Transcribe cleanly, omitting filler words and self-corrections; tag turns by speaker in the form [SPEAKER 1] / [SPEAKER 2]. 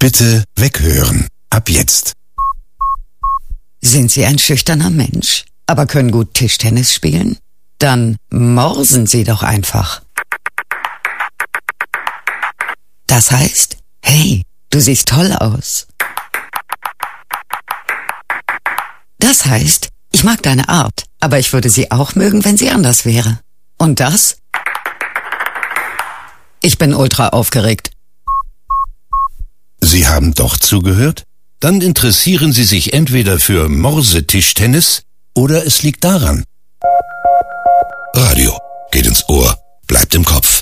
[SPEAKER 1] Bitte weghören. Ab jetzt.
[SPEAKER 2] Sind Sie ein schüchterner Mensch, aber können gut Tischtennis spielen? Dann morsen Sie doch einfach. Das heißt, hey, du siehst toll aus. Das heißt, ich mag deine Art, aber ich würde sie auch mögen, wenn sie anders wäre. Und das? Ich bin ultra aufgeregt.
[SPEAKER 1] Sie haben doch zugehört? Dann interessieren Sie sich entweder für Morsetischtennis oder es liegt daran. Radio geht ins Ohr, bleibt im Kopf.